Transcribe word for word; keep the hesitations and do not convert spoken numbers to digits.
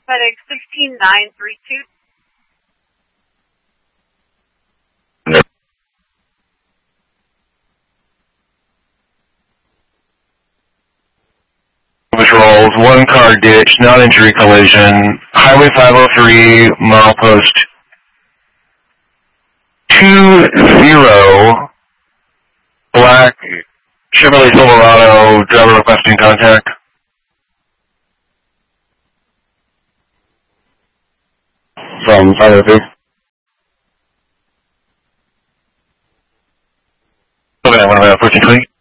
FedEx sixteen nine three two. Patrols, one car ditch, non-injury collision, Highway five oh three, milepost two zero, black Chevrolet Silverado, driver requesting contact. From five oh three. Okay, I'm going to have fourteen twenty.